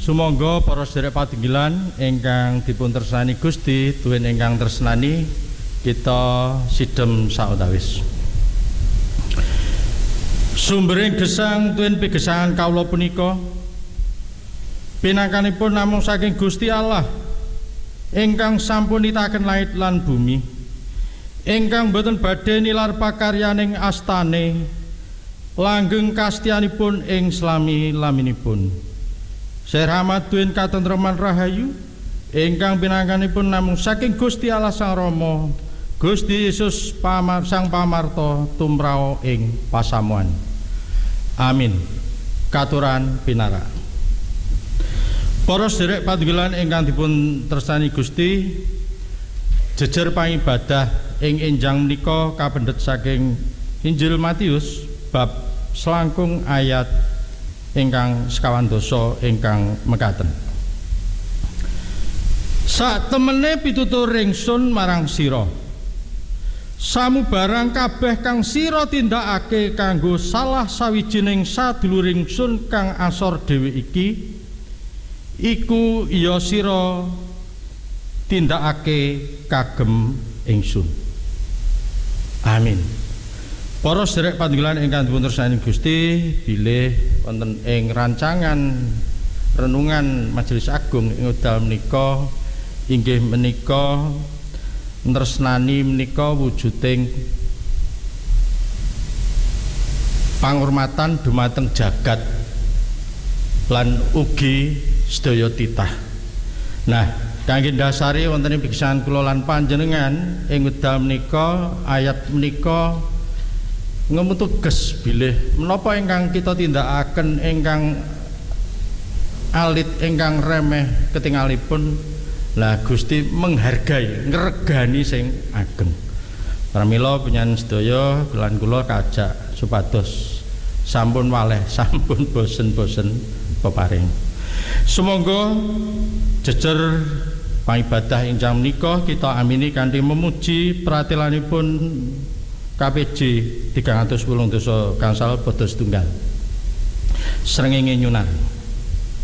Sumangga para sedherek patinggilan ingkang dipun tresnani Gusti, tuwin ingkang tresnani kita sidhem sautawis. Sumbering gesang tuwin pigesangan kawula punika pinangkanipun namung saking Gusti Allah ingkang sampun nitaken langit lan bumi, ingkang boten badhe nilar pakaryaning astane langgeng kastyanipun ing slami-laminipun. Serahmat tuwin katentreman rahayu ingkang pinangkanipun namung saking Gusti Allah Sang Rama, Gusti Yesus Sang Pamarta tumrao ing pasamuan. Amin. Katuran pinara. Para sedherek patinggilan ingkang dipun tresnani Gusti, jejer pangibadah ing enjang menika kapendhet saking Injil Matius bab selangkung ayat ingkang sekawan dosa ingkang mekaten. Sak temene pitutur ingsun marang sira, samubarang kabeh kang sira tindakake kanggo salah sawijining sadulur ingsun kang asor dhewe iki, iku ya sira tindakake kagem ingsun. Amin. Para sedherek patinggilan ingkang dipun tresnani Gusti, bilih wonten ing rancangan renungan Majelis Agung ing wekdal menika inggih menika tresnani menika wujuding pangurmatan dumateng jagat lan ugi sedaya titah. Nah, kangge ndasari wonten ing pikisan kula lan panjenengan ing wekdal menika ayat menika ngemutuges bilih menapa ingkang kita tindakaken ingkang alit ingkang remeh ketingalipun, lah Gusti menghargai ngregani sing ageng. Pramila panjenengan sedaya lan kula kajak supados sampun waleh sampun bosen-bosen peparing. Sumangga jejer pangibadah ingkang menika kita amini kanthi memuji pratelanipun KPJ 310 dosa gangsal pada setunggal srengenge nyunar.